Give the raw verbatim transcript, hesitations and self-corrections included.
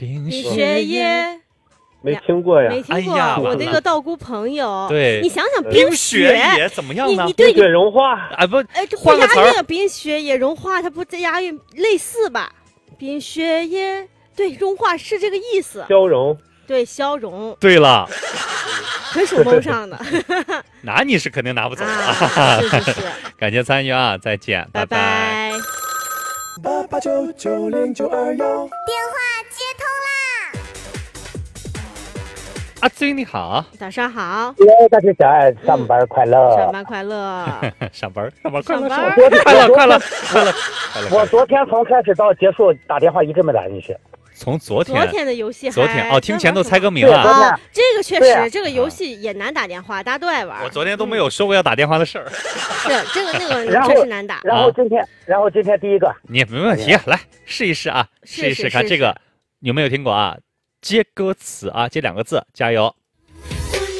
冰雪夜。 没听过呀， 没听过。 哎呀我那个道姑朋友， 对， 你想想冰雪也怎么样呢？ 你你对冰雪融化啊不， 哎，这不换个词儿押韵啊，冰雪也融化，它不在押韵，类似吧？冰雪也对，融化是这个意思。 消融， 对，消融。 对了， 纯属蒙上的。 那你是肯定拿不走了。 啊、是是是。 感谢参与啊，再见， 拜拜。 八八九九零九二幺， 电话接通啦！ 阿尊你好， 早上好。 哎，大家好，上班快乐！ 上班快乐！ 上班上班快乐！ 上班快乐快乐快乐！ 我昨天从开始到结束打电话一直没打进去。 从昨天， 昨天的游戏还， 昨天哦，听前头猜歌名啊。 啊，这个确实，这个游戏也难打电话，大家都爱玩。 我昨天都没有说过要打电话的事儿。 是这个那个确实难打。 然后今天，然后今天第一个， 你没问题，来试一试啊，试一试看这个有没有听过啊？接歌词啊，接两个字，加油。